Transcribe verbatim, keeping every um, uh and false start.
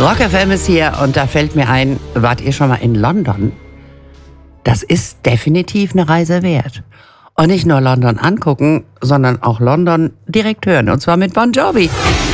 Rock F M ist hier und da fällt mir ein, wart ihr schon mal in London? Das ist definitiv eine Reise wert. Und nicht nur London angucken, sondern auch London direkt hören. Und zwar mit Bon Jovi.